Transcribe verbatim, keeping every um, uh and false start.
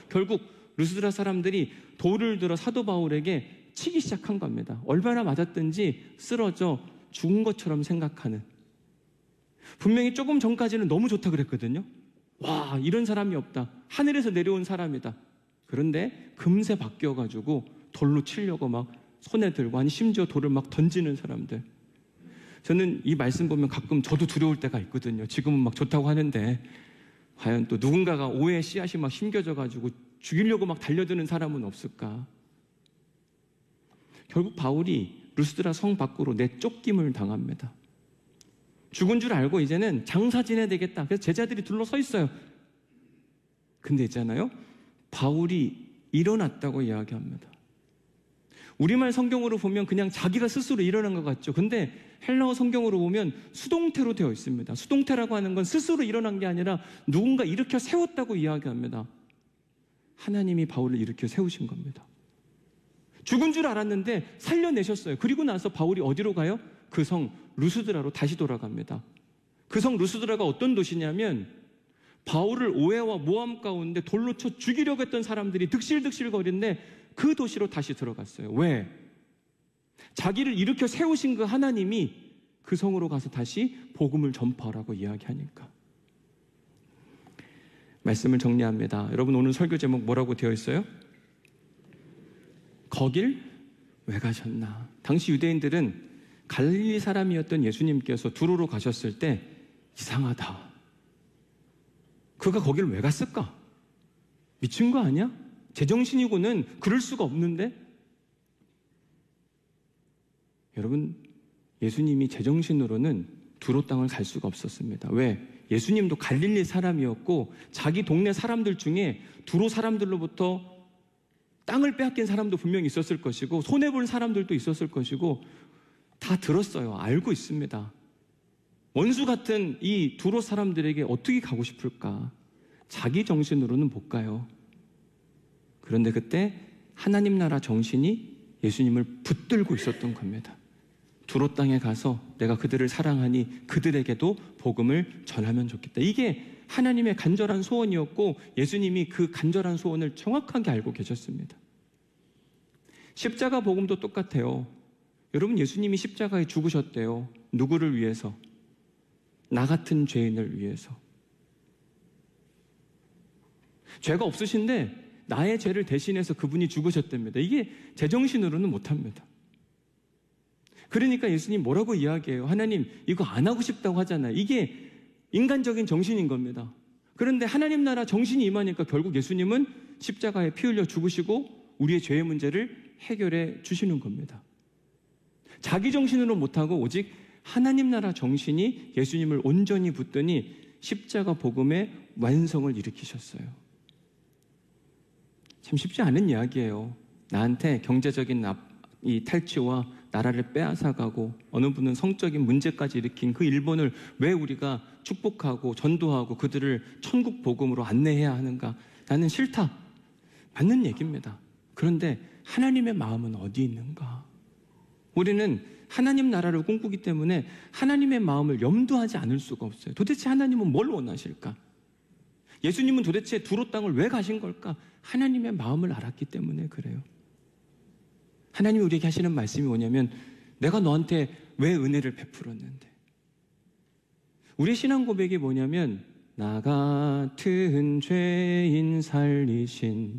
결국 루스드라 사람들이 돌을 들어 사도 바울에게 치기 시작한 겁니다. 얼마나 맞았든지 쓰러져 죽은 것처럼 생각하는. 분명히 조금 전까지는 너무 좋다 그랬거든요. 와, 이런 사람이 없다. 하늘에서 내려온 사람이다. 그런데 금세 바뀌어가지고 돌로 치려고 막 손에 들고, 아니 심지어 돌을 막 던지는 사람들. 저는 이 말씀 보면 가끔 저도 두려울 때가 있거든요. 지금은 막 좋다고 하는데 과연 또 누군가가 오해의 씨앗이 막 심겨져가지고 죽이려고 막 달려드는 사람은 없을까? 결국 바울이 루스드라 성 밖으로 내쫓김을 당합니다. 죽은 줄 알고 이제는 장사 지내야 되겠다. 그래서 제자들이 둘러서 있어요. 근데 있잖아요, 바울이 일어났다고 이야기합니다. 우리말 성경으로 보면 그냥 자기가 스스로 일어난 것 같죠. 근데 헬라어 성경으로 보면 수동태로 되어 있습니다. 수동태라고 하는 건 스스로 일어난 게 아니라 누군가 일으켜 세웠다고 이야기합니다. 하나님이 바울을 일으켜 세우신 겁니다. 죽은 줄 알았는데 살려내셨어요. 그리고 나서 바울이 어디로 가요? 그 성 루스드라로 다시 돌아갑니다. 그 성 루스드라가 어떤 도시냐면 바울을 오해와 모함 가운데 돌로 쳐 죽이려고 했던 사람들이 득실득실 거리는데 그 도시로 다시 들어갔어요. 왜? 자기를 일으켜 세우신 그 하나님이 그 성으로 가서 다시 복음을 전파하라고 이야기하니까. 말씀을 정리합니다. 여러분, 오늘 설교 제목 뭐라고 되어 있어요? 거길 왜 가셨나? 당시 유대인들은 갈릴리 사람이었던 예수님께서 두로로 가셨을 때 이상하다. 그가 거길 왜 갔을까? 미친 거 아니야? 제정신이고는 그럴 수가 없는데? 여러분, 예수님이 제정신으로는 두로 땅을 갈 수가 없었습니다. 왜? 예수님도 갈릴리 사람이었고 자기 동네 사람들 중에 두로 사람들로부터 땅을 빼앗긴 사람도 분명히 있었을 것이고 손해본 사람들도 있었을 것이고 다 들었어요. 알고 있습니다. 원수 같은 이 두로 사람들에게 어떻게 가고 싶을까? 자기 정신으로는 못 가요. 그런데 그때 하나님 나라 정신이 예수님을 붙들고 있었던 겁니다. 두로 땅에 가서 내가 그들을 사랑하니 그들에게도 복음을 전하면 좋겠다. 이게 하나님의 간절한 소원이었고 예수님이 그 간절한 소원을 정확하게 알고 계셨습니다. 십자가 복음도 똑같아요. 여러분, 예수님이 십자가에 죽으셨대요. 누구를 위해서? 나 같은 죄인을 위해서. 죄가 없으신데 나의 죄를 대신해서 그분이 죽으셨답니다. 이게 제정신으로는 못합니다. 그러니까 예수님 뭐라고 이야기해요? 하나님, 이거 안 하고 싶다고 하잖아요. 이게 인간적인 정신인 겁니다. 그런데 하나님 나라 정신이 임하니까 결국 예수님은 십자가에 피 흘려 죽으시고 우리의 죄의 문제를 해결해 주시는 겁니다. 자기 정신으로 못하고 오직 하나님 나라 정신이 예수님을 온전히 붙더니 십자가 복음의 완성을 일으키셨어요. 참 쉽지 않은 이야기예요. 나한테 경제적인 이 탈취와 나라를 빼앗아가고 어느 분은 성적인 문제까지 일으킨 그 일본을 왜 우리가 축복하고 전도하고 그들을 천국 복음으로 안내해야 하는가? 나는 싫다. 맞는 얘기입니다. 그런데 하나님의 마음은 어디 있는가? 우리는 하나님 나라를 꿈꾸기 때문에 하나님의 마음을 염두하지 않을 수가 없어요. 도대체 하나님은 뭘 원하실까? 예수님은 도대체 두로 땅을 왜 가신 걸까? 하나님의 마음을 알았기 때문에 그래요. 하나님이 우리에게 하시는 말씀이 뭐냐면 내가 너한테 왜 은혜를 베풀었는데. 우리의 신앙 고백이 뭐냐면 나 같은 죄인 살리신